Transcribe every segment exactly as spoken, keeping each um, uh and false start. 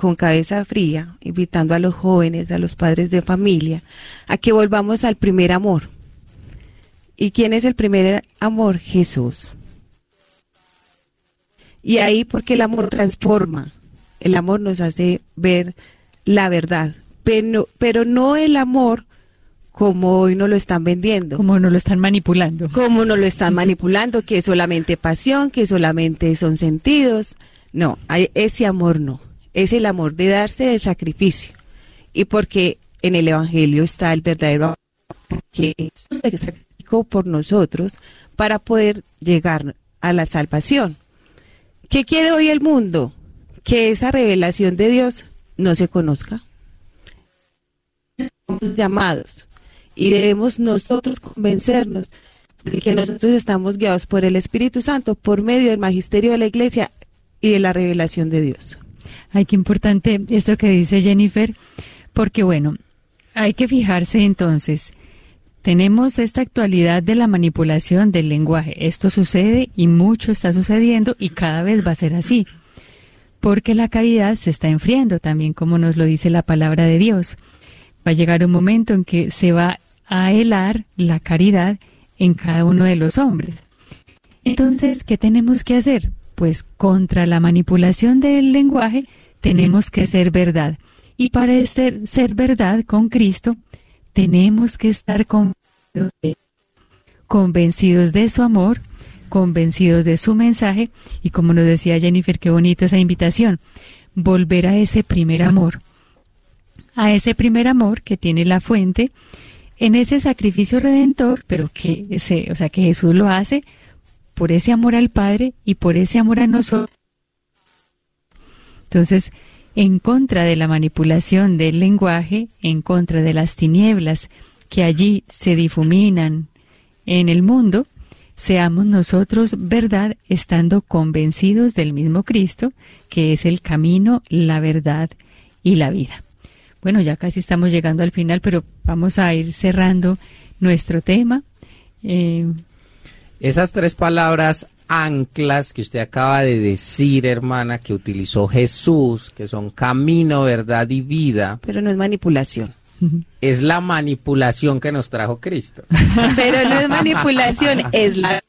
con cabeza fría, invitando a los jóvenes, a los padres de familia, a que volvamos al primer amor. ¿Y quién es el primer amor? Jesús. Y ahí porque el amor transforma, el amor nos hace ver la verdad, pero, pero no el amor como hoy nos lo están vendiendo. Como nos lo están manipulando. Como nos lo están manipulando, que es solamente pasión, que solamente son sentidos. No, hay, ese amor no, es el amor de darse el sacrificio. Y porque en el Evangelio está el verdadero amor, que Jesús se sacrificó por nosotros para poder llegar a la salvación. ¿Qué quiere hoy el mundo? Que esa revelación de Dios no se conozca. Somos llamados y debemos nosotros convencernos de que nosotros estamos guiados por el Espíritu Santo por medio del magisterio de la Iglesia y de la revelación de Dios. Ay, qué importante esto que dice Jennifer, porque bueno, hay que fijarse entonces. Tenemos esta actualidad de la manipulación del lenguaje. Esto sucede y mucho está sucediendo y cada vez va a ser así. Porque la caridad se está enfriando también, como nos lo dice la palabra de Dios. Va a llegar un momento en que se va a helar la caridad en cada uno de los hombres. Entonces, ¿qué tenemos que hacer? Pues contra la manipulación del lenguaje tenemos que ser verdad. Y para ser, ser verdad con Cristo, tenemos que estar convencidos de, convencidos de su amor, convencidos de su mensaje, y como nos decía Jennifer, qué bonito esa invitación, volver a ese primer amor, a ese primer amor que tiene la fuente en ese sacrificio redentor, pero que ese, o sea, que Jesús lo hace por ese amor al Padre y por ese amor a nosotros. Entonces, en contra de la manipulación del lenguaje, en contra de las tinieblas que allí se difuminan en el mundo, seamos nosotros verdad estando convencidos del mismo Cristo, que es el camino, la verdad y la vida. Bueno, ya casi estamos llegando al final, pero vamos a ir cerrando nuestro tema. Eh, Esas tres palabras anclas que usted acaba de decir, hermana, que utilizó Jesús, que son camino, verdad y vida. Pero no es manipulación. Es la manipulación que nos trajo Cristo. Pero no es manipulación, es la...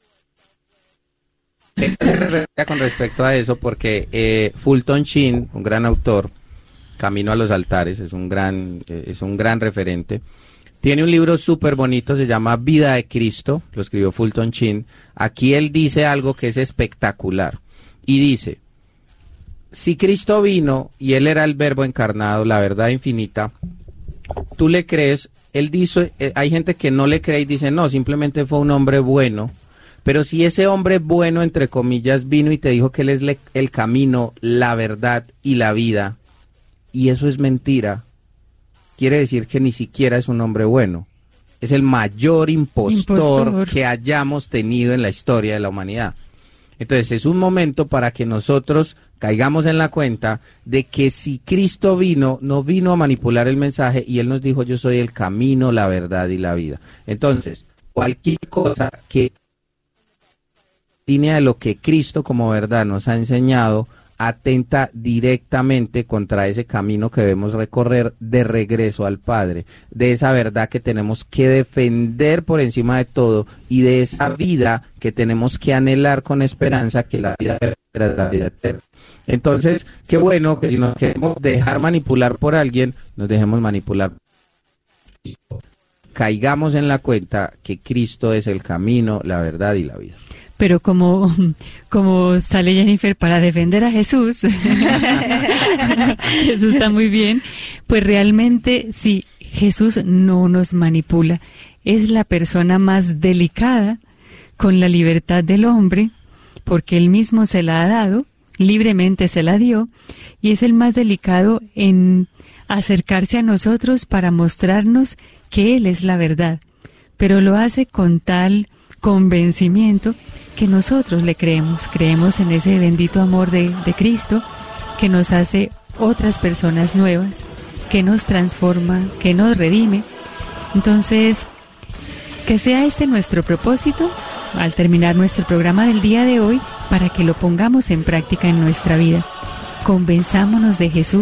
Con respecto a eso, porque eh, Fulton Sheen, un gran autor, Camino a los altares, es un gran, eh, es un gran referente. Tiene un libro súper bonito, se llama Vida de Cristo, lo escribió Fulton Sheen. Aquí él dice algo que es espectacular. Y dice, si Cristo vino y él era el verbo encarnado, la verdad infinita, tú le crees, él dice, eh, hay gente que no le cree y dice, no, simplemente fue un hombre bueno. Pero si ese hombre bueno, entre comillas, vino y te dijo que él es le, el camino, la verdad y la vida, y eso es mentira, quiere decir que ni siquiera es un hombre bueno. Es el mayor impostor, impostor que hayamos tenido en la historia de la humanidad. Entonces es un momento para que nosotros caigamos en la cuenta de que si Cristo vino, no vino a manipular el mensaje y Él nos dijo, yo soy el camino, la verdad y la vida. Entonces, cualquier cosa que línea de lo que Cristo como verdad nos ha enseñado, atenta directamente contra ese camino que debemos recorrer de regreso al Padre, de esa verdad que tenemos que defender por encima de todo y de esa vida que tenemos que anhelar con esperanza, que la vida es la vida eterna. Entonces, qué bueno que si nos queremos dejar manipular por alguien, nos dejemos manipular por Cristo. Caigamos en la cuenta que Cristo es el camino, la verdad y la vida. Pero como, como sale Jennifer para defender a Jesús, eso está muy bien, pues realmente sí, Jesús no nos manipula, es la persona más delicada con la libertad del hombre, porque él mismo se la ha dado, libremente se la dio, y es el más delicado en acercarse a nosotros para mostrarnos que Él es la verdad, pero lo hace con tal convencimiento que nosotros le creemos, creemos en ese bendito amor de, de Cristo que nos hace otras personas nuevas, que nos transforma, que nos redime. Entonces, que sea este nuestro propósito al terminar nuestro programa del día de hoy, para que lo pongamos en práctica en nuestra vida. Convenzámonos de Jesús